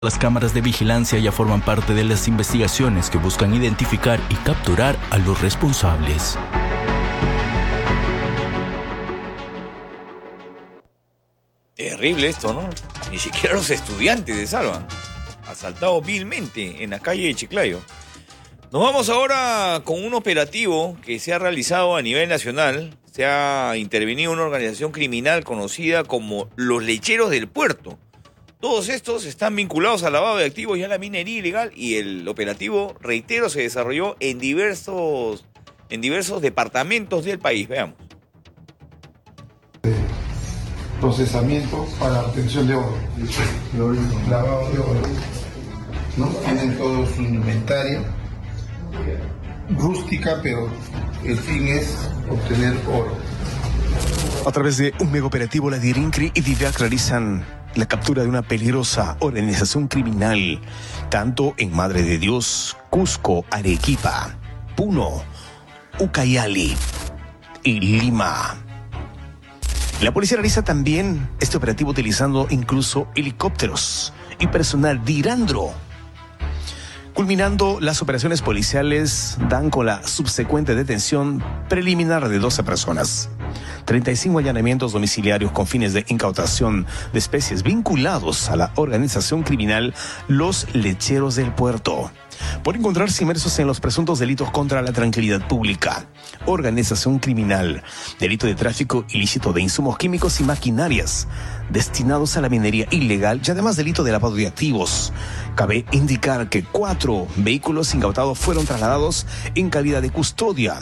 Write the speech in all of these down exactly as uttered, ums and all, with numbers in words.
Las cámaras de vigilancia ya forman parte de las investigaciones que buscan identificar y capturar a los responsables. Terrible esto, ¿no? Ni siquiera los estudiantes se salvan. Asaltados vilmente en la calle de Chiclayo. Nos vamos ahora con un operativo que se ha realizado a nivel nacional. Se ha intervenido una organización criminal conocida como los Lecheros del Puerto. Todos estos están vinculados al lavado de activos y a la minería ilegal, y el operativo, reitero, se desarrolló en diversos, en diversos departamentos del país. Veamos. Procesamiento para obtención de oro, lavado de oro, ¿no? Tienen todo su inventario, rústica, pero el fin es obtener oro. A través de un mega operativo, la DIRINCRI y DIVIAC realizan la captura de una peligrosa organización criminal, tanto en Madre de Dios, Cusco, Arequipa, Puno, Ucayali y Lima. La policía realiza también este operativo utilizando incluso helicópteros y personal DIRANDRO. Culminando las operaciones policiales, dan con la subsecuente detención preliminar de doce personas. treinta y cinco allanamientos domiciliarios con fines de incautación de especies vinculados a la organización criminal Los Lecheros del Puerto, por encontrarse inmersos en los presuntos delitos contra la tranquilidad pública, organización criminal, delito de tráfico ilícito de insumos químicos y maquinarias destinados a la minería ilegal y además delito de lavado de activos. Cabe indicar que cuatro vehículos incautados fueron trasladados en calidad de custodia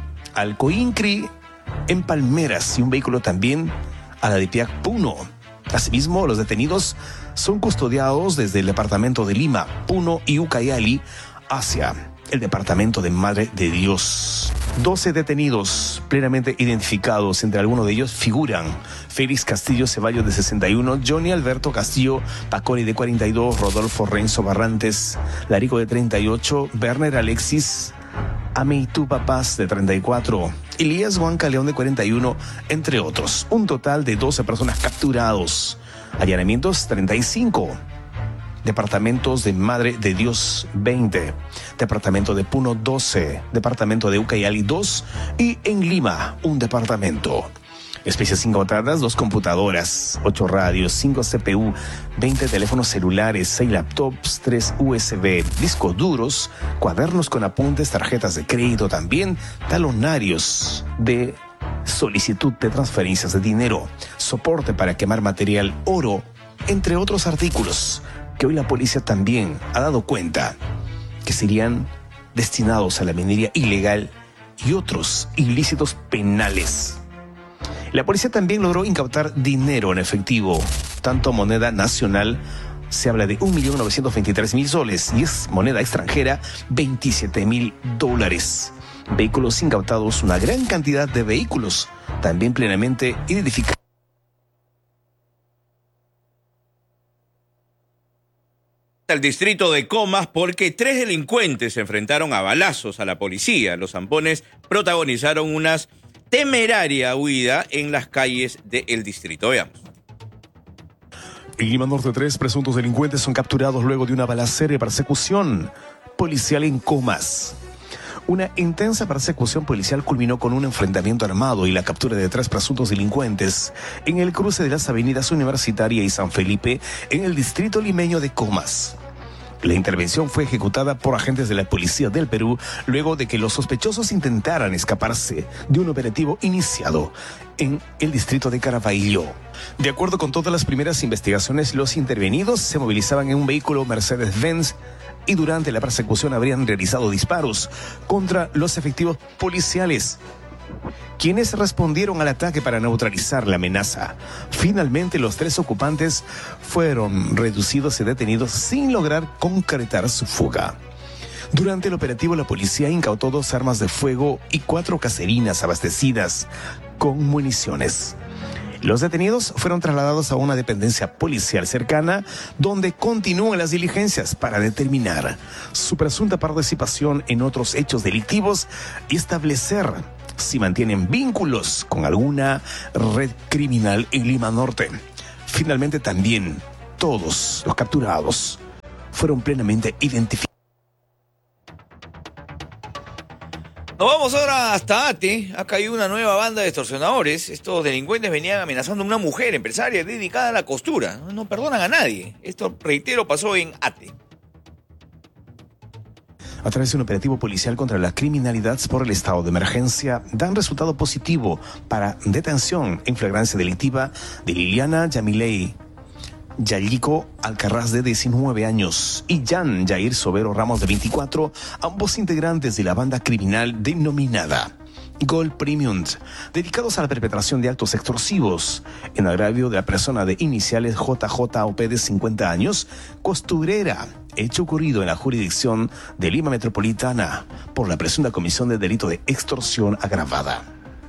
al COINCRI en Palmeras y un vehículo también a la DIPIAC Puno. Asimismo, los detenidos son custodiados desde el departamento de Lima, Puno y Ucayali hacia el departamento de Madre de Dios. doce detenidos plenamente identificados. Entre algunos de ellos figuran Félix Castillo Ceballos, de sesenta y uno, Johnny Alberto Castillo Pacori, de cuarenta y dos, Rodolfo Renzo Barrantes Larico, de treinta y ocho, Werner Alexis Ameitu Papás, de treinta y cuatro, Elías Huanca León, de cuarenta y uno, entre otros. Un total de doce personas capturados. Allanamientos treinta y cinco. Departamentos de Madre de Dios veinte, departamento de Puno doce, departamento de Ucayali dos y en Lima un departamento. Especies incautadas: dos computadoras, ocho radios, cinco C P U, veinte teléfonos celulares, seis laptops, tres U S B, discos duros, cuadernos con apuntes, tarjetas de crédito, también talonarios de solicitud de transferencias de dinero, soporte para quemar material, oro, entre otros artículos que hoy la policía también ha dado cuenta que serían destinados a la minería ilegal y otros ilícitos penales. La policía también logró incautar dinero en efectivo, tanto moneda nacional, se habla de un millón novecientos veintitrés mil soles, y es moneda extranjera, veintisiete mil dólares. Vehículos incautados, una gran cantidad de vehículos, también plenamente identificados. Al distrito de Comas, porque tres delincuentes se enfrentaron a balazos a la policía. Los zampones protagonizaron una temeraria huida en las calles del distrito. Veamos. En Lima Norte, tres presuntos delincuentes son capturados luego de una balacera y persecución policial en Comas. Una intensa persecución policial culminó con un enfrentamiento armado y la captura de tres presuntos delincuentes en el cruce de las avenidas Universitaria y San Felipe en el distrito limeño de Comas. La intervención fue ejecutada por agentes de la Policía del Perú luego de que los sospechosos intentaran escaparse de un operativo iniciado en el distrito de Caraballo. De acuerdo con todas las primeras investigaciones, los intervenidos se movilizaban en un vehículo Mercedes-Benz y durante la persecución habrían realizado disparos contra los efectivos policiales, quienes respondieron al ataque para neutralizar la amenaza. Finalmente, los tres ocupantes fueron reducidos y detenidos sin lograr concretar su fuga. Durante el operativo, la policía incautó dos armas de fuego y cuatro caserinas abastecidas con municiones. Los detenidos fueron trasladados a una dependencia policial cercana, donde continúan las diligencias para determinar su presunta participación en otros hechos delictivos y establecer si mantienen vínculos con alguna red criminal en Lima Norte. Finalmente, también todos los capturados fueron plenamente identificados. Nos vamos ahora hasta Ate. Ha caído una nueva banda de extorsionadores. Estos delincuentes venían amenazando a una mujer empresaria dedicada a la costura. No perdonan a nadie. Esto, reitero, pasó en Ate. A través de un operativo policial contra la criminalidad por el estado de emergencia, dan resultado positivo para detención en flagrancia delictiva de Liliana Yamilei Yallico Alcarraz, de diecinueve años, y Jan Jair Sobero Ramos, de veinticuatro, ambos integrantes de la banda criminal denominada Gold Premium, dedicados a la perpetración de actos extorsivos en agravio de la persona de iniciales J J O P, de cincuenta años, costurera, hecho ocurrido en la jurisdicción de Lima Metropolitana por la presunta comisión de delito de extorsión agravada.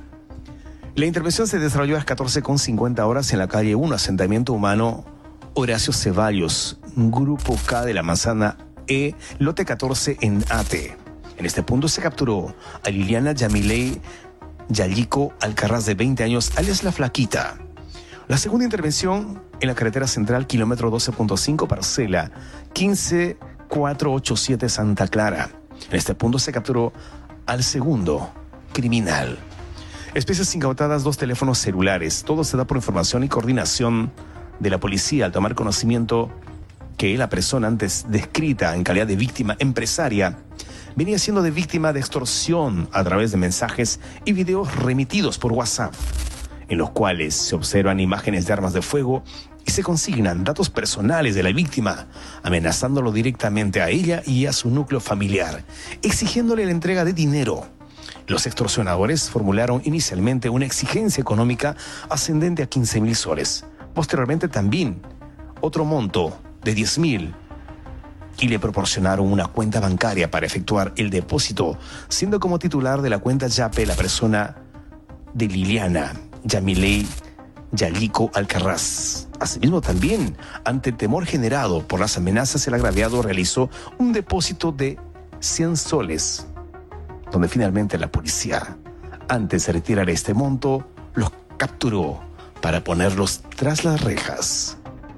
La intervención se desarrolló a las catorce con cincuenta horas en la calle uno, asentamiento humano Horacio Ceballos, Grupo K de la Manzana E, lote catorce, en Ate. En este punto se capturó a Liliana Yamilei Yallico Alcarraz, de veinte años, alias La Flaquita. La segunda intervención en la carretera central, kilómetro doce punto cinco, parcela quince mil cuatrocientos ochenta y siete, Santa Clara. En este punto se capturó al segundo criminal. Especies incautadas, dos teléfonos celulares. Todo se da por información y coordinación de la policía al tomar conocimiento que la persona antes descrita en calidad de víctima empresaria venía siendo de víctima de extorsión a través de mensajes y videos remitidos por WhatsApp, en los cuales se observan imágenes de armas de fuego y se consignan datos personales de la víctima, amenazándolo directamente a ella y a su núcleo familiar, exigiéndole la entrega de dinero. Los extorsionadores formularon inicialmente una exigencia económica ascendente a quince mil soles. Posteriormente también otro monto de diez mil, y le proporcionaron una cuenta bancaria para efectuar el depósito, siendo como titular de la cuenta Yape la persona de Liliana Yamilei Yallico Alcarraz. Asimismo, también, ante el temor generado por las amenazas, el agraviado realizó un depósito de cien soles, donde finalmente la policía, antes de retirar este monto, los capturó para ponerlos tras las rejas.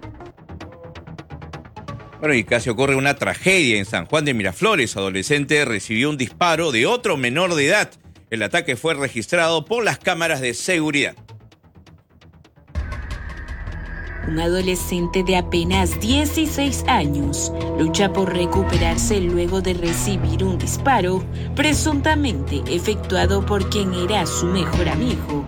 Bueno, y casi ocurre una tragedia en San Juan de Miraflores. Adolescente recibió un disparo de otro menor de edad. El ataque fue registrado por las cámaras de seguridad. Un adolescente de apenas dieciséis años lucha por recuperarse luego de recibir un disparo, presuntamente efectuado por quien era su mejor amigo.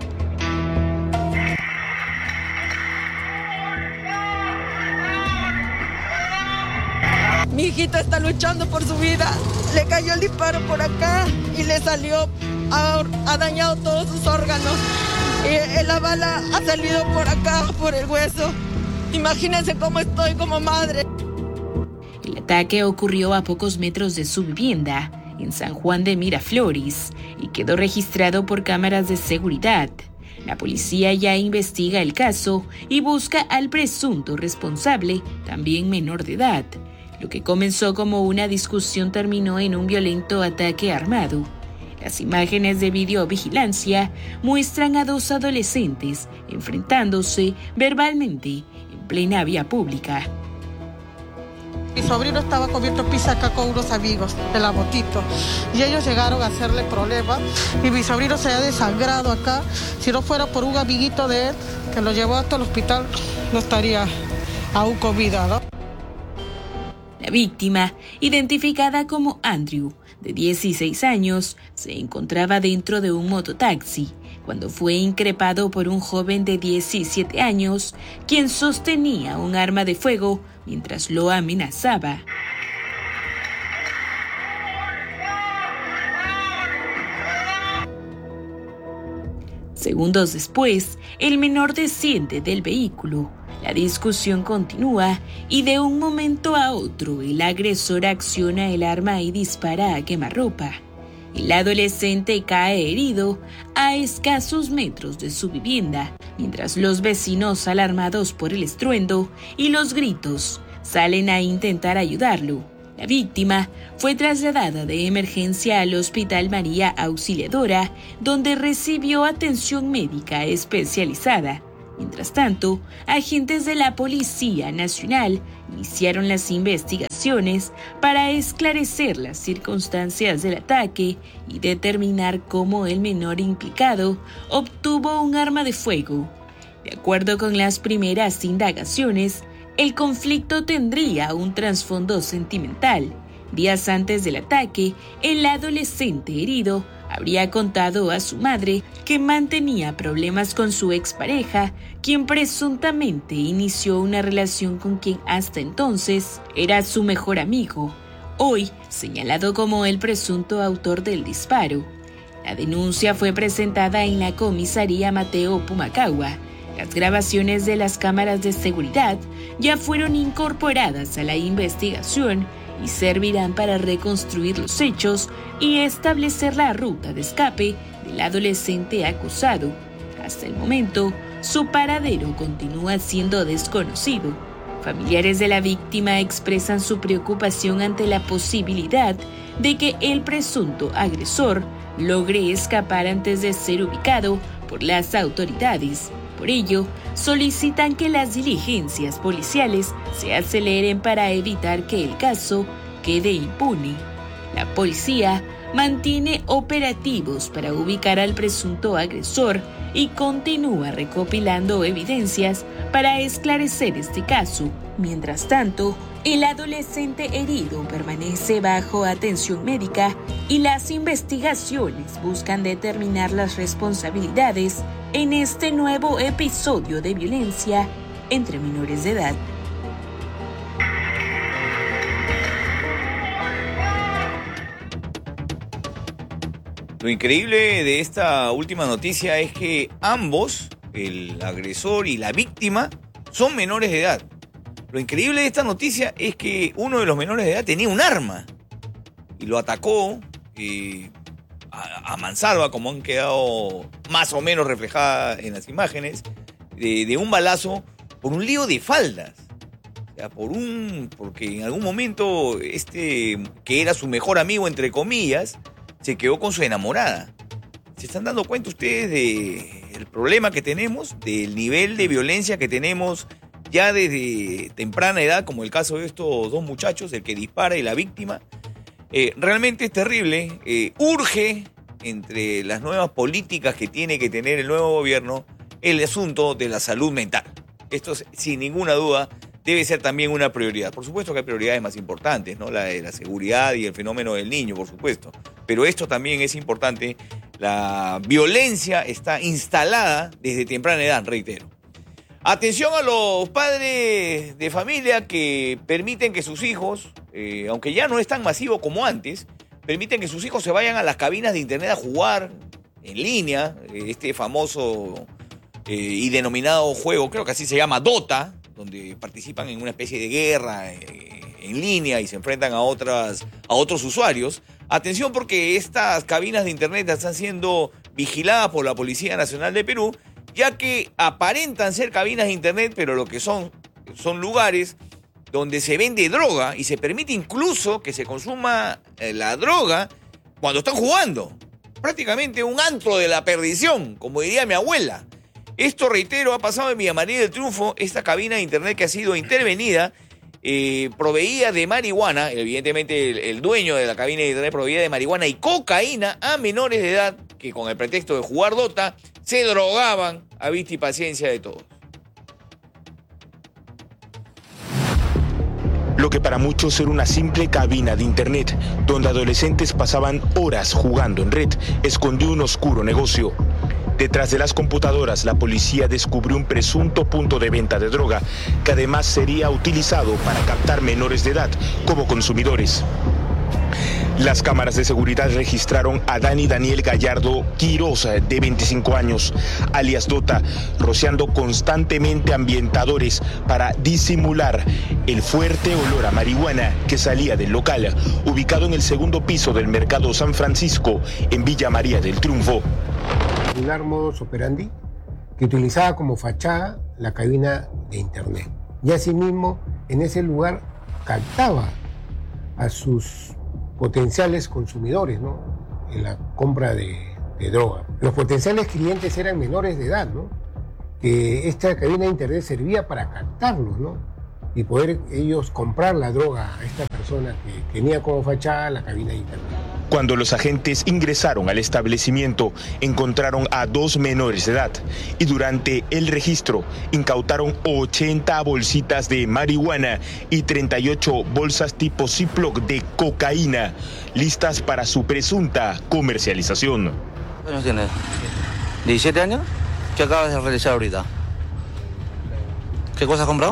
Mi hijita está luchando por su vida. Le cayó el disparo por acá y le salió, ha, ha dañado todos sus órganos. Y la bala ha salido por acá, por el hueso. Imagínense cómo estoy como madre. El ataque ocurrió a pocos metros de su vivienda, en San Juan de Miraflores, y quedó registrado por cámaras de seguridad. La policía ya investiga el caso y busca al presunto responsable, también menor de edad. Lo que comenzó como una discusión terminó en un violento ataque armado. Las imágenes de videovigilancia muestran a dos adolescentes enfrentándose verbalmente en plena vía pública. Mi sobrino estaba comiendo pizza acá con unos amigos de la motito y ellos llegaron a hacerle problema y mi sobrino se ha desangrado acá. Si no fuera por un amiguito de él que lo llevó hasta el hospital, no estaría aún con vida, ¿no? La víctima, identificada como Andrew, de dieciséis años, se encontraba dentro de un mototaxi cuando fue increpado por un joven de diecisiete años, quien sostenía un arma de fuego mientras lo amenazaba. Segundos después, el menor desciende del vehículo. La discusión continúa y de un momento a otro el agresor acciona el arma y dispara a quemarropa. El adolescente cae herido a escasos metros de su vivienda, mientras los vecinos, alarmados por el estruendo y los gritos, salen a intentar ayudarlo. La víctima fue trasladada de emergencia al Hospital María Auxiliadora, donde recibió atención médica especializada. Mientras tanto, agentes de la Policía Nacional iniciaron las investigaciones investigaciones para esclarecer las circunstancias del ataque y determinar cómo el menor implicado obtuvo un arma de fuego. De acuerdo con las primeras indagaciones, el conflicto tendría un trasfondo sentimental. Días antes del ataque, el adolescente herido habría contado a su madre que mantenía problemas con su expareja, quien presuntamente inició una relación con quien hasta entonces era su mejor amigo, hoy señalado como el presunto autor del disparo. La denuncia fue presentada en la comisaría Mateo Pumacahua. Las grabaciones de las cámaras de seguridad ya fueron incorporadas a la investigación y servirán para reconstruir los hechos y establecer la ruta de escape del adolescente acusado. Hasta el momento, su paradero continúa siendo desconocido. Familiares de la víctima expresan su preocupación ante la posibilidad de que el presunto agresor logre escapar antes de ser ubicado por las autoridades. Por ello, solicitan que las diligencias policiales se aceleren para evitar que el caso quede impune. La policía mantiene operativos para ubicar al presunto agresor y continúa recopilando evidencias para esclarecer este caso. Mientras tanto, el adolescente herido permanece bajo atención médica y las investigaciones buscan determinar las responsabilidades en este nuevo episodio de violencia entre menores de edad. Lo increíble de esta última noticia es que ambos, el agresor y la víctima, son menores de edad. Lo increíble de esta noticia es que uno de los menores de edad tenía un arma y lo atacó eh, a, a mansalva, como han quedado más o menos reflejadas en las imágenes, de, de un balazo por un lío de faldas. O sea, por un, porque en algún momento este, que era su mejor amigo, entre comillas, se quedó con su enamorada. ¿Se están dando cuenta ustedes del problema que tenemos, del nivel de violencia que tenemos ya desde temprana edad, como el caso de estos dos muchachos, el que dispara y la víctima? Eh, realmente es terrible. Eh, urge, entre las nuevas políticas que tiene que tener el nuevo gobierno, el asunto de la salud mental. Esto, sin ninguna duda, debe ser también una prioridad. Por supuesto que hay prioridades más importantes, ¿no? La de la seguridad y el fenómeno del niño, por supuesto. Pero esto también es importante. La violencia está instalada desde temprana edad, reitero. Atención a los padres de familia que permiten que sus hijos, eh, aunque ya no es tan masivo como antes, permiten que sus hijos se vayan a las cabinas de internet a jugar en línea, este famoso eh, y denominado juego, creo que así se llama, Dota, donde participan en una especie de guerra eh, en línea y se enfrentan a, otras, a otros usuarios. Atención, porque estas cabinas de internet están siendo vigiladas por la Policía Nacional de Perú, ya que aparentan ser cabinas de internet, pero lo que son son lugares donde se vende droga y se permite incluso que se consuma eh, la droga cuando están jugando. Prácticamente un antro de la perdición, como diría mi abuela. Esto, reitero, ha pasado en Villa María del Triunfo. Esta cabina de internet que ha sido intervenida eh, proveía de marihuana, evidentemente el, el dueño de la cabina de internet proveía de marihuana y cocaína a menores de edad que con el pretexto de jugar Dota se drogaban a vista y paciencia de todos. Lo que para muchos era una simple cabina de internet, donde adolescentes pasaban horas jugando en red, escondió un oscuro negocio. Detrás de las computadoras, la policía descubrió un presunto punto de venta de droga, que además sería utilizado para captar menores de edad como consumidores. Las cámaras de seguridad registraron a Dani Daniel Gallardo Quiroz, de veinticinco años, alias Dota, rociando constantemente ambientadores para disimular el fuerte olor a marihuana que salía del local, ubicado en el segundo piso del Mercado San Francisco, en Villa María del Triunfo. Un modus operandi que utilizaba como fachada la cabina de internet. Y asimismo, en ese lugar captaba a sus potenciales consumidores, ¿no?, en la compra de, de droga. Los potenciales clientes eran menores de edad, ¿no?, que esta cabina de internet servía para captarlos, ¿no?, y poder ellos comprar la droga a esta persona que tenía como fachada la cabina de internet. Cuando los agentes ingresaron al establecimiento, encontraron a dos menores de edad y durante el registro incautaron ochenta bolsitas de marihuana y treinta y ocho bolsas tipo Ziploc de cocaína, listas para su presunta comercialización. ¿Cuántos años tienes? ¿diecisiete años? ¿Qué acabas de realizar ahorita? ¿Qué cosa has comprado?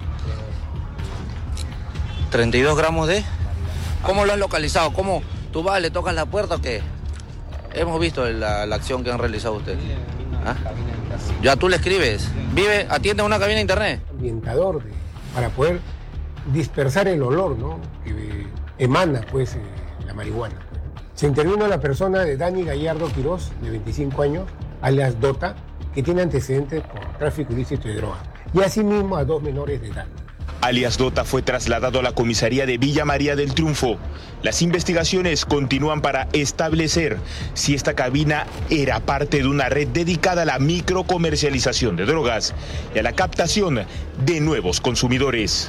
treinta y dos gramos de... ¿Cómo lo has localizado? ¿Cómo? ¿Tú vas, le tocas la puerta o qué? Hemos visto la, la acción que han realizado ustedes. ¿Ah? Ya tú le escribes. Vive, atiende a una cabina de internet. Ambientador de, para poder dispersar el olor, ¿no? Que eh, emana, pues, eh, la marihuana. Se intervino la persona de Dani Gallardo Quiroz, de veinticinco años, alias Dota, que tiene antecedentes por tráfico ilícito de drogas. Y asimismo a dos menores de edad. Alias Dota fue trasladado a la comisaría de Villa María del Triunfo. Las investigaciones continúan para establecer si esta cabina era parte de una red dedicada a la microcomercialización de drogas y a la captación de nuevos consumidores.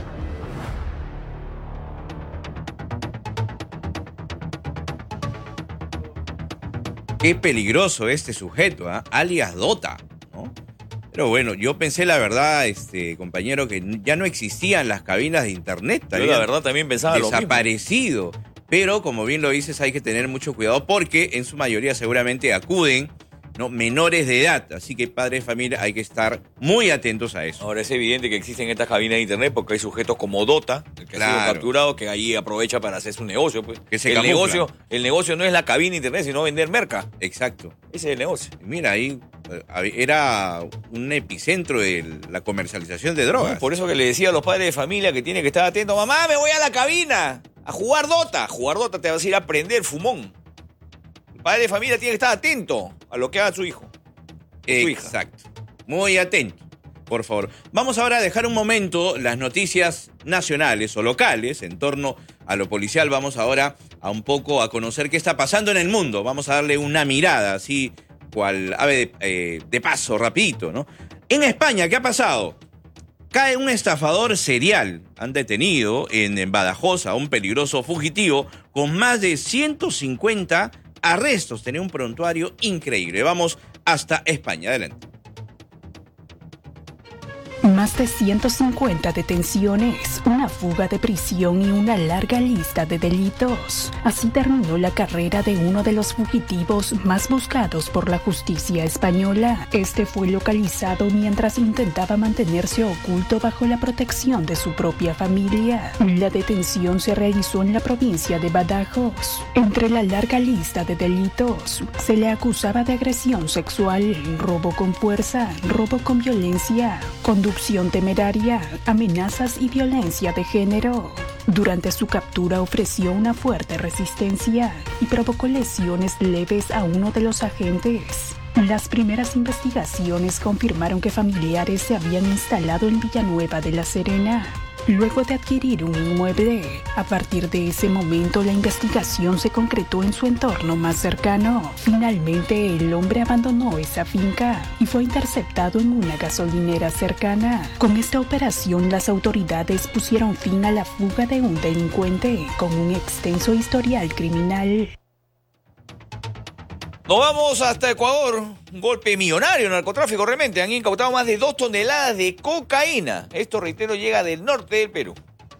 Qué peligroso este sujeto, ¿eh? Alias Dota, ¿no? Pero bueno, yo pensé la verdad, este compañero, que ya no existían las cabinas de internet. Yo la verdad también pensaba lo mismo. Desaparecido. Pero como bien lo dices, hay que tener mucho cuidado porque en su mayoría seguramente acuden, ¿no?, menores de edad. Así que padres de familia hay que estar muy atentos a eso. Ahora es evidente que existen estas cabinas de internet porque hay sujetos como Dota, el que Claro. ha sido capturado, que ahí aprovecha para hacer su negocio. Pues. Que se el, camuflan. negocio, el negocio no es la cabina de internet, sino vender merca. Exacto. Ese es el negocio. Mira, ahí eh, era un epicentro de la comercialización de drogas. No, por eso que le decía a los padres de familia que tienen que estar atentos. Mamá, me voy a la cabina a jugar Dota. A jugar Dota te vas a ir a aprender fumón. El padre de familia tiene que estar atento a lo que haga su hijo. Exacto. Muy atento, por favor. Vamos ahora a dejar un momento las noticias nacionales o locales en torno a lo policial. Vamos ahora a un poco a conocer qué está pasando en el mundo. Vamos a darle una mirada así, cual ave de, eh, de paso, rapidito, ¿no? En España, ¿qué ha pasado? Cae un estafador serial. Han detenido en, en Badajoz a un peligroso fugitivo con más de ciento cincuenta arrestos. Tenía un prontuario increíble. Vamos hasta España. Adelante. Más de ciento cincuenta detenciones, una fuga de prisión y una larga lista de delitos. Así terminó la carrera de uno de los fugitivos más buscados por la justicia española. Este fue localizado mientras intentaba mantenerse oculto bajo la protección de su propia familia. La detención se realizó en la provincia de Badajoz. Entre la larga lista de delitos, se le acusaba de agresión sexual, robo con fuerza, robo con violencia, conducción temeraria, amenazas y violencia de género. Durante su captura ofreció una fuerte resistencia y provocó lesiones leves a uno de los agentes. Las primeras investigaciones confirmaron que familiares se habían instalado en Villanueva de la Serena luego de adquirir un inmueble. A partir de ese momento, la investigación se concretó en su entorno más cercano. Finalmente, el hombre abandonó esa finca y fue interceptado en una gasolinera cercana. Con esta operación, las autoridades pusieron fin a la fuga de un delincuente con un extenso historial criminal. Nos vamos hasta Ecuador. Un golpe millonario en narcotráfico realmente. Han incautado más de dos toneladas de cocaína. Esto, reitero, llega del norte del Perú.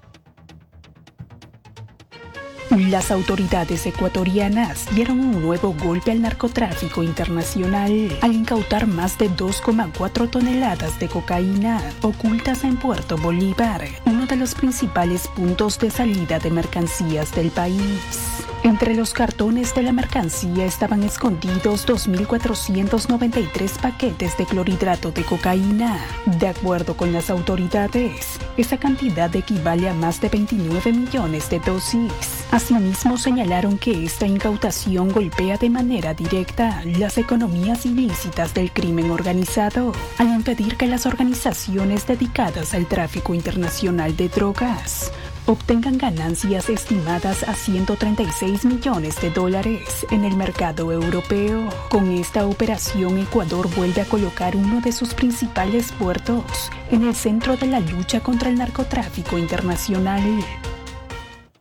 Las autoridades ecuatorianas dieron un nuevo golpe al narcotráfico internacional al incautar más de dos coma cuatro toneladas de cocaína ocultas en Puerto Bolívar, uno de los principales puntos de salida de mercancías del país. Entre los cartones de la mercancía estaban escondidos dos mil cuatrocientos noventa y tres paquetes de clorhidrato de cocaína. De acuerdo con las autoridades, esa cantidad equivale a más de veintinueve millones de dosis. Asimismo, señalaron que esta incautación golpea de manera directa las economías ilícitas del crimen organizado, al impedir que las organizaciones dedicadas al tráfico internacional de drogas obtengan ganancias estimadas a ciento treinta y seis millones de dólares en el mercado europeo. Con esta operación, Ecuador vuelve a colocar uno de sus principales puertos en el centro de la lucha contra el narcotráfico internacional.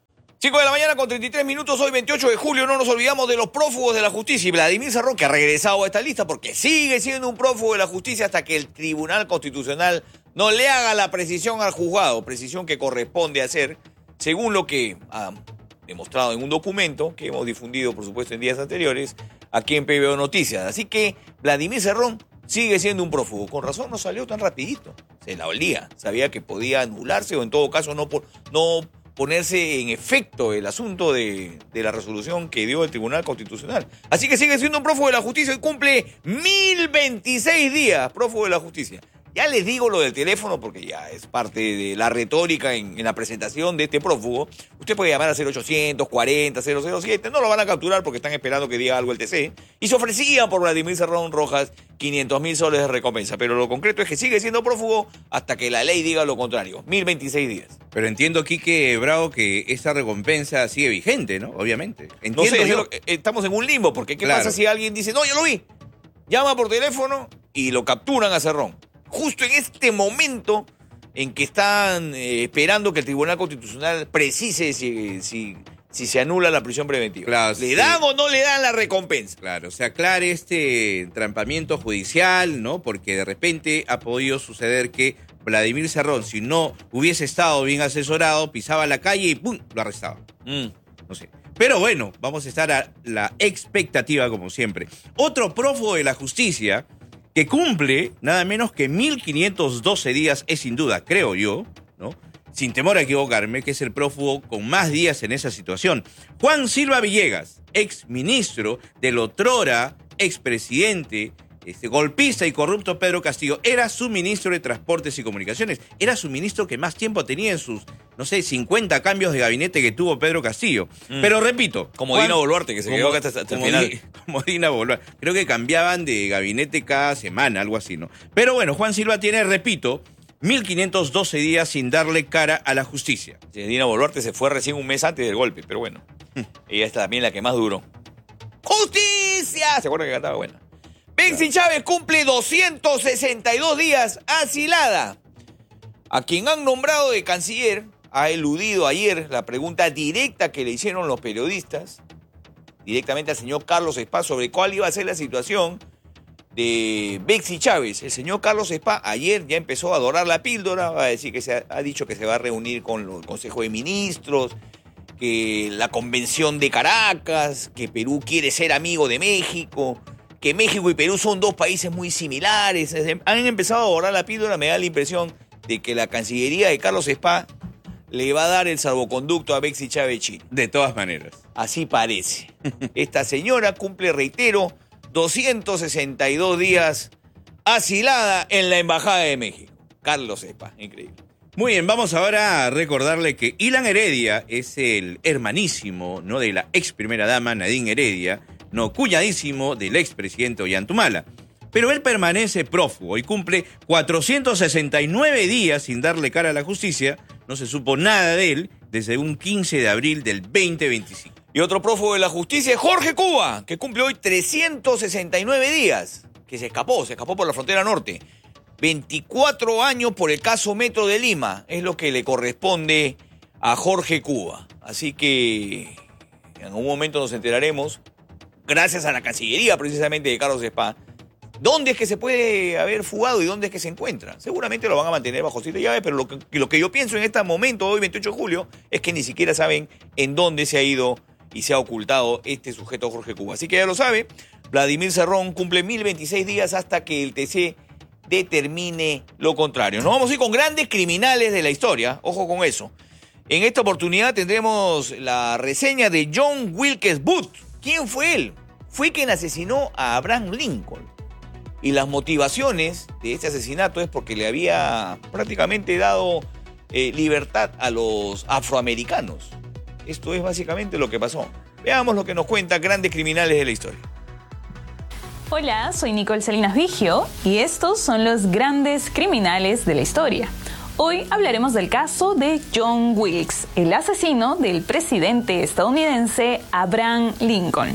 cinco de la mañana con treinta y tres minutos, hoy veintiocho de julio, no nos olvidamos de los prófugos de la justicia. Y Vladimir Cerrón, que ha regresado a esta lista porque sigue siendo un prófugo de la justicia hasta que el Tribunal Constitucional no le haga la precisión al juzgado, precisión que corresponde hacer, según lo que ha demostrado en un documento que hemos difundido, por supuesto, en días anteriores, aquí en P B O Noticias. Así que Vladimir Cerrón sigue siendo un prófugo. Con razón no salió tan rapidito. Se la olía. Sabía que podía anularse o en todo caso no, por, no ponerse en efecto el asunto de, de la resolución que dio el Tribunal Constitucional. Así que sigue siendo un prófugo de la justicia y cumple mil veintiséis días prófugo de la justicia. Ya les digo lo del teléfono porque ya es parte de la retórica en, en la presentación de este prófugo. Usted puede llamar a cero ochocientos cuarenta cero cero siete. No lo van a capturar porque están esperando que diga algo el T C. Y se ofrecía por Vladimir Cerrón Rojas quinientos mil soles de recompensa. Pero lo concreto es que sigue siendo prófugo hasta que la ley diga lo contrario. mil veintiséis días. Pero entiendo, Quique Bravo, que esa recompensa sigue vigente, ¿no? Obviamente. Entiendo no sé, yo. lo, estamos en un limbo porque ¿qué Claro. pasa si alguien dice, no, yo lo vi? Llama por teléfono y lo capturan a Cerrón. Justo en este momento en que están eh, esperando que el Tribunal Constitucional precise si, si, si se anula la prisión preventiva. Claro, ¿Le sí. dan o no le dan la recompensa? Claro, se aclare este entrampamiento judicial, ¿no? Porque de repente ha podido suceder que Vladimir Cerrón, si no hubiese estado bien asesorado, pisaba la calle y ¡pum!, lo arrestaba. Mm. No sé. Pero bueno, vamos a estar a la expectativa como siempre. Otro prófugo de la justicia que cumple nada menos que mil quinientos doce días es sin duda, creo yo, ¿no? Sin temor a equivocarme, que es el prófugo con más días en esa situación. Juan Silva Villegas, ex ministro del otrora expresidente, este, golpista y corrupto Pedro Castillo, era su ministro de Transportes y Comunicaciones. Era su ministro que más tiempo tenía en sus, no sé, cincuenta cambios de gabinete que tuvo Pedro Castillo. Mm. Pero repito. Como Juan, Dina Boluarte, que se como, quedó acá hasta, hasta el como final. Di, como Dina Boluarte. Creo que cambiaban de gabinete cada semana, algo así, ¿no? Pero bueno, Juan Silva tiene, repito, mil quinientos doce días sin darle cara a la justicia. Sí, Dina Boluarte se fue recién un mes antes del golpe, pero bueno. Ella es también la que más duró. ¡Justicia! ¿Se acuerdan que cantaba buena? Betsy Chávez cumple doscientos sesenta y dos días asilada. A quien han nombrado de canciller ha eludido ayer la pregunta directa que le hicieron los periodistas, directamente al señor Carlos Spa, sobre cuál iba a ser la situación de Betsy Chávez. El señor Carlos Spa ayer ya empezó a dorar la píldora, va a decir que se ha, ha dicho que se va a reunir con el Consejo de Ministros, que la Convención de Caracas, que Perú quiere ser amigo de México, que México y Perú son dos países muy similares. Han empezado a dorar la píldora, me da la impresión de que la Cancillería de Carlos Spa le va a dar el salvoconducto a Betsy Chávez Chile. De todas maneras. Así parece. Esta señora cumple, reitero, doscientos sesenta y dos días asilada en la Embajada de México. Carlos Spa, increíble. Muy bien, vamos ahora a recordarle que Ilan Heredia es el hermanísimo, ¿no?, de la ex primera dama Nadine Heredia, no, cuñadísimo del expresidente Ollantumala. Pero él permanece prófugo y cumple cuatrocientos sesenta y nueve días sin darle cara a la justicia. No se supo nada de él desde un quince de abril del veinte veinticinco. Y otro prófugo de la justicia es Jorge Cuba, que cumple hoy trescientos sesenta y nueve días, que se escapó, se escapó por la frontera norte. veinticuatro años por el caso Metro de Lima, es lo que le corresponde a Jorge Cuba. Así que en un momento nos enteraremos, gracias a la Cancillería precisamente de Carlos Spa, dónde es que se puede haber fugado y dónde es que se encuentra. Seguramente lo van a mantener bajo siete llaves, pero lo que, lo que yo pienso en este momento, hoy veintiocho de julio, es que ni siquiera saben en dónde se ha ido y se ha ocultado este sujeto Jorge Cuba. Así que ya lo sabe, Vladimir Cerrón cumple mil veintiséis días hasta que el T C determine lo contrario. Nos vamos a ir con grandes criminales de la historia, ojo con eso. En esta oportunidad tendremos la reseña de John Wilkes Booth. ¿Quién fue él? Fue quien asesinó a Abraham Lincoln. Y las motivaciones de este asesinato es porque le había prácticamente dado eh, libertad a los afroamericanos. Esto es básicamente lo que pasó. Veamos lo que nos cuentan grandes criminales de la historia. Hola, soy Nicole Salinas Vigio y estos son los grandes criminales de la historia. Hoy hablaremos del caso de John Wilkes, el asesino del presidente estadounidense Abraham Lincoln.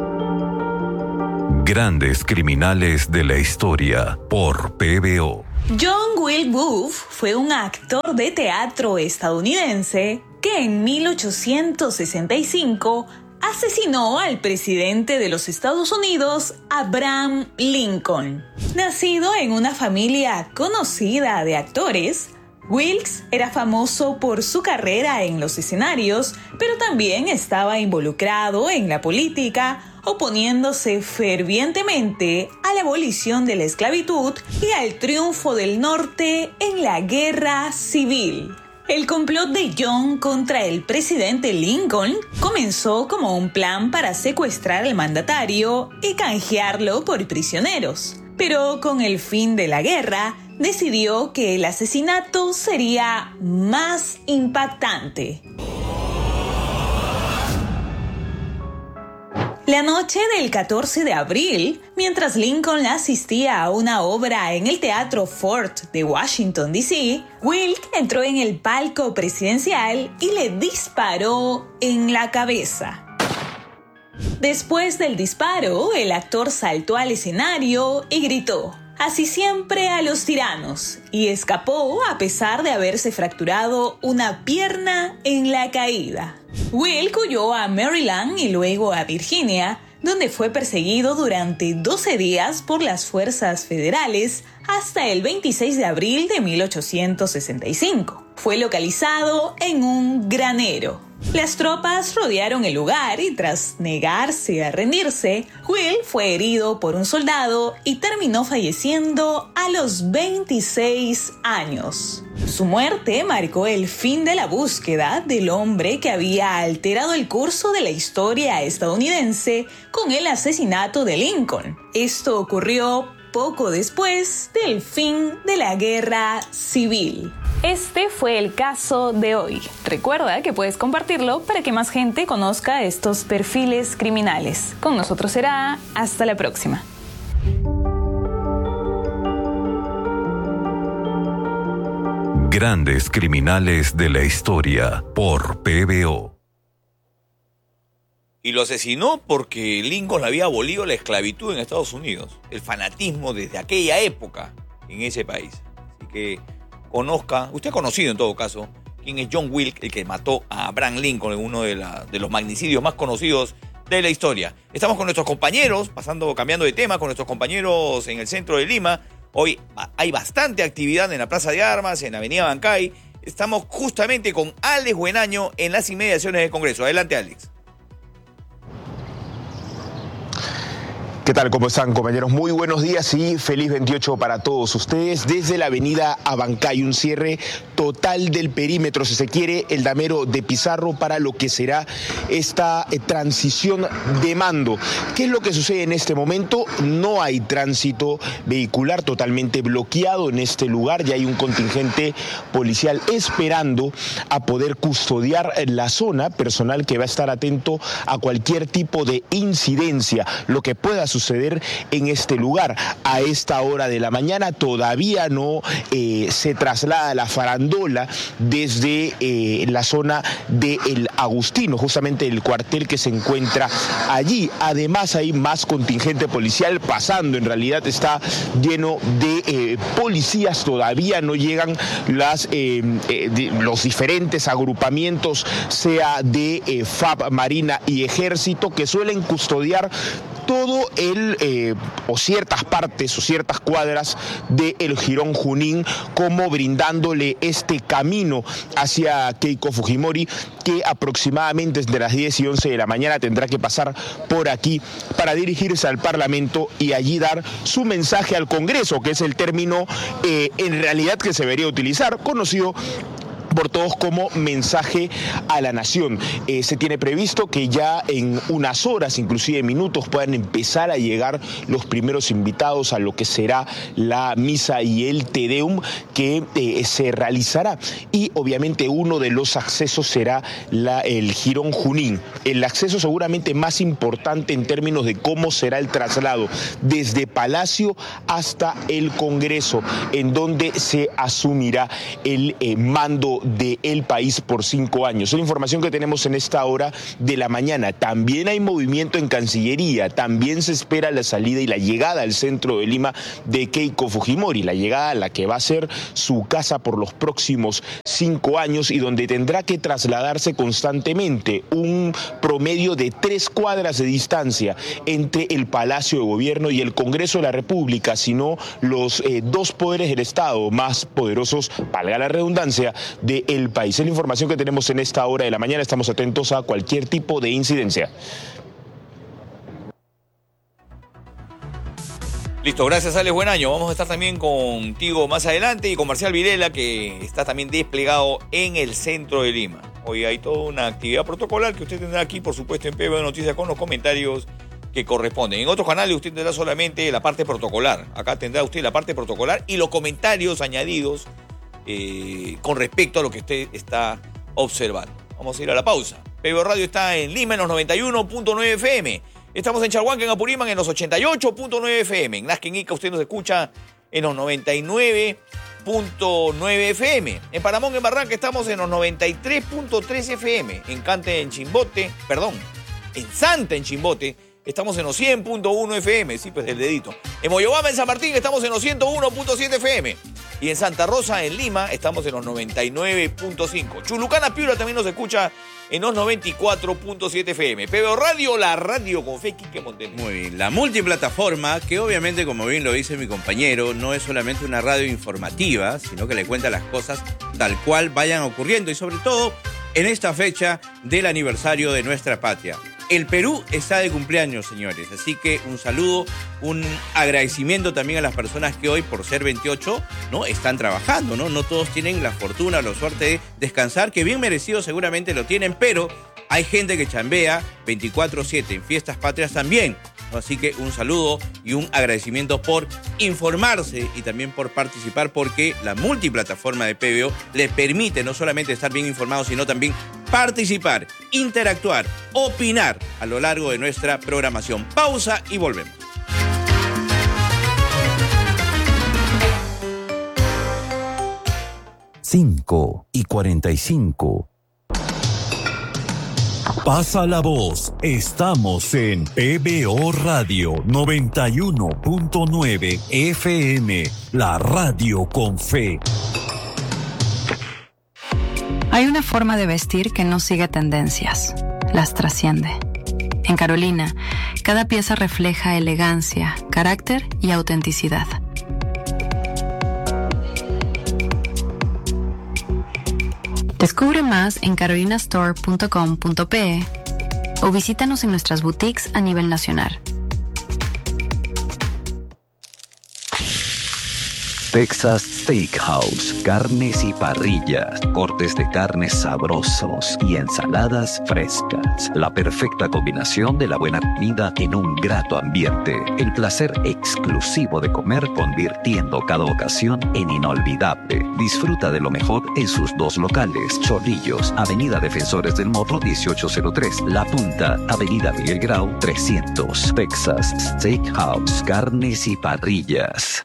Grandes criminales de la historia por P B O. John Wilkes Booth fue un actor de teatro estadounidense que en mil ochocientos sesenta y cinco asesinó al presidente de los Estados Unidos, Abraham Lincoln. Nacido en una familia conocida de actores, Wilkes era famoso por su carrera en los escenarios, pero también estaba involucrado en la política, oponiéndose fervientemente a la abolición de la esclavitud y al triunfo del norte en la guerra civil. El complot de John contra el presidente Lincoln comenzó como un plan para secuestrar al mandatario y canjearlo por prisioneros. Pero con el fin de la guerra, decidió que el asesinato sería más impactante. La noche del catorce de abril, mientras Lincoln asistía a una obra en el Teatro Ford de Washington, D C, Wilkes entró en el palco presidencial y le disparó en la cabeza. Después del disparo, el actor saltó al escenario y gritó: "Así siempre a los tiranos", y escapó a pesar de haberse fracturado una pierna en la caída. Wilkes huyó a Maryland y luego a Virginia, donde fue perseguido durante doce días por las fuerzas federales hasta el veintiséis de abril de mil ochocientos sesenta y cinco. Fue localizado en un granero. Las tropas rodearon el lugar y tras negarse a rendirse, Will fue herido por un soldado y terminó falleciendo a los veintiséis años. Su muerte marcó el fin de la búsqueda del hombre que había alterado el curso de la historia estadounidense con el asesinato de Lincoln. Esto ocurrió poco después del fin de la guerra civil. Este fue el caso de hoy. Recuerda que puedes compartirlo para que más gente conozca estos perfiles criminales. Con nosotros será hasta la próxima. Grandes criminales de la historia por P B O. Y lo asesinó porque Lincoln había abolido la esclavitud en Estados Unidos. El fanatismo desde aquella época en ese país. Así que conozca, usted ha conocido en todo caso, quién es John Wilkes, el que mató a Abraham Lincoln en uno de, la, de los magnicidios más conocidos de la historia. Estamos con nuestros compañeros, pasando, cambiando de tema, con nuestros compañeros en el centro de Lima. Hoy hay bastante actividad en la Plaza de Armas, en la Avenida Bancay. Estamos justamente con Alex Buenaño en las inmediaciones del Congreso. Adelante, Alex. ¿Qué tal? ¿Cómo están, compañeros? Muy buenos días y feliz veintiocho para todos ustedes. Desde la avenida Abancay, un cierre total del perímetro, si se quiere, el damero de Pizarro para lo que será esta eh, transición de mando. ¿Qué es lo que sucede en este momento? No hay tránsito vehicular, totalmente bloqueado en este lugar. Ya hay un contingente policial esperando a poder custodiar la zona, personal que va a estar atento a cualquier tipo de incidencia, lo que pueda suceder en este lugar. A esta hora de la mañana todavía no eh, se traslada la farandola desde eh, la zona de El Agustino, justamente el cuartel que se encuentra allí. Además hay más contingente policial pasando, en realidad está lleno de eh, policías, todavía no llegan las, eh, eh, de, los diferentes agrupamientos, sea de eh, F A B, Marina y Ejército, que suelen custodiar todo el, eh, o ciertas partes o ciertas cuadras del Jirón Junín, como brindándole este camino hacia Keiko Fujimori, que aproximadamente desde las diez y once de la mañana tendrá que pasar por aquí para dirigirse al Parlamento y allí dar su mensaje al Congreso, que es el término eh, en realidad que se debería utilizar, conocido por todos como mensaje a la nación. Eh, se tiene previsto que ya en unas horas, inclusive minutos, puedan empezar a llegar los primeros invitados a lo que será la misa y el Te Deum que eh, se realizará. Y obviamente uno de los accesos será la, el Jirón Junín, el acceso seguramente más importante en términos de cómo será el traslado desde Palacio hasta el Congreso, en donde se asumirá el eh, mando del país por cinco años. Es la información que tenemos en esta hora de la mañana. También hay movimiento en Cancillería, también se espera la salida y la llegada al centro de Lima de Keiko Fujimori, la llegada a la que va a ser su casa por los próximos cinco años y donde tendrá que trasladarse constantemente, un promedio de tres cuadras de distancia entre el Palacio de Gobierno y el Congreso de la República, sino los eh, dos poderes del Estado más poderosos, valga la redundancia, del país. Es la información que tenemos en esta hora de la mañana. Estamos atentos a cualquier tipo de incidencia. Listo, gracias Alex, buen año. Vamos a estar también contigo más adelante y con Marcial Virela, que está también desplegado en el centro de Lima. Hoy hay toda una actividad protocolar que usted tendrá aquí, por supuesto, en P B O Noticias con los comentarios que corresponden. En otros canales usted tendrá solamente la parte protocolar. Acá tendrá usted la parte protocolar y los comentarios añadidos eh, con respecto a lo que usted está observando. Vamos a ir a la pausa. P B O Radio está en Lima en los noventa y uno punto nueve F M. Estamos en Chalhuanca, en Apurímac, en los ochenta y ocho punto nueve F M. En Nazca, Ica, usted nos escucha en los noventa y nueve punto nueve F M. En Paramón, en Barranca, estamos en los noventa y tres punto tres F M. En Cante, en Chimbote, perdón, en Santa, en Chimbote, estamos en los cien punto uno F M. Sí, pues el dedito. En Moyobamba, en San Martín, estamos en los ciento uno punto siete F M. Y en Santa Rosa, en Lima, estamos en los noventa y nueve punto cinco. Chulucana, Piura también nos escucha en los noventa y cuatro punto siete F M. P B O Radio, la radio con fe, Quique Montenegro. Muy bien, la multiplataforma, que obviamente, como bien lo dice mi compañero, no es solamente una radio informativa, sino que le cuenta las cosas tal cual vayan ocurriendo y sobre todo en esta fecha del aniversario de nuestra patria. El Perú está de cumpleaños, señores, así que un saludo, un agradecimiento también a las personas que hoy, por ser veintiocho, ¿no?, están trabajando, ¿no? No todos tienen la fortuna, la suerte de descansar, que bien merecido seguramente lo tienen, pero hay gente que chambea veinticuatro siete en fiestas patrias también, ¿no? Así que un saludo y un agradecimiento por informarse y también por participar, porque la multiplataforma de P B O le permite no solamente estar bien informados, sino también participar, interactuar, opinar a lo largo de nuestra programación. Pausa y volvemos. cinco y cuarenta y cinco. Pasa la voz, estamos en P B O Radio noventa y uno punto nueve F M, la radio con fe. Hay una forma de vestir que no sigue tendencias, las trasciende. En Carolina, cada pieza refleja elegancia, carácter y autenticidad. Descubre más en carolina store punto com punto pe o visítanos en nuestras boutiques a nivel nacional. Texas Steakhouse, carnes y parrillas, cortes de carnes sabrosos y ensaladas frescas. La perfecta combinación de la buena comida en un grato ambiente. El placer exclusivo de comer, convirtiendo cada ocasión en inolvidable. Disfruta de lo mejor en sus dos locales: Chorrillos, Avenida Defensores del Morro dieciocho cero tres, La Punta, Avenida Miguel Grau trescientos. Texas Steakhouse, carnes y parrillas.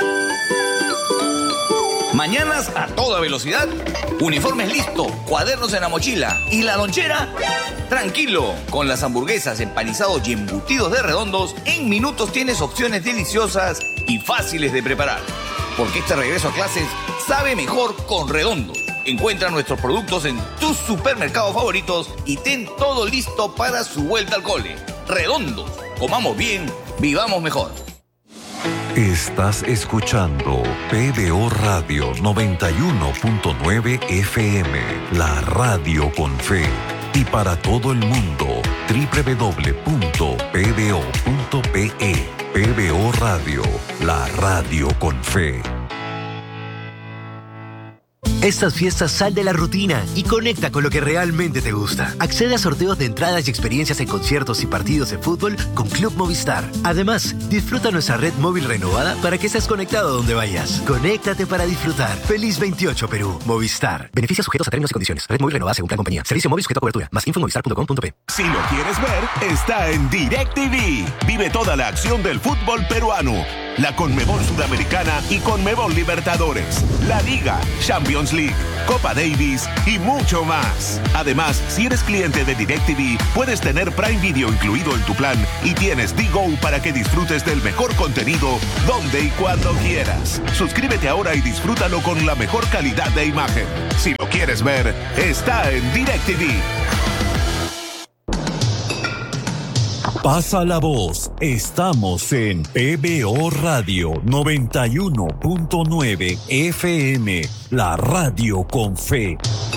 Mañanas a toda velocidad, uniformes listo, cuadernos en la mochila y la lonchera. Tranquilo, con las hamburguesas, empanizados y embutidos de Redondos, en minutos tienes opciones deliciosas y fáciles de preparar. Porque este regreso a clases sabe mejor con Redondos. Encuentra nuestros productos en tus supermercados favoritos y ten todo listo para su vuelta al cole. Redondos, comamos bien, vivamos mejor. Estás escuchando P B O Radio noventa y uno punto nueve F M, la radio con fe. Y para todo el mundo, doble u doble u doble u punto p b o punto p e. P B O Radio, la radio con fe. Estas fiestas sal de la rutina y conecta con lo que realmente te gusta. Accede a sorteos de entradas y experiencias en conciertos y partidos de fútbol con Club Movistar. Además, disfruta nuestra red móvil renovada para que estés conectado donde vayas. Conéctate para disfrutar. Feliz veintiocho Perú. Movistar. Beneficios sujetos a términos y condiciones. Red móvil renovada según plan compañía. Servicio móvil sujeto a cobertura. Más info en movistar punto com punto pe. Si lo quieres ver, está en DirecTV. Vive toda la acción del fútbol peruano. la Conmebol Sudamericana y Conmebol Libertadores, la Liga, Champions League, Copa Davis y mucho más. Además, si eres cliente de DirecTV, puedes tener Prime Video incluido en tu plan y tienes D-Go para que disfrutes del mejor contenido donde y cuando quieras. Suscríbete ahora y disfrútalo con la mejor calidad de imagen. Si lo quieres ver, está en DirecTV. Pasa la voz, estamos en P B O Radio noventa y uno punto nueve F M, la radio con fe.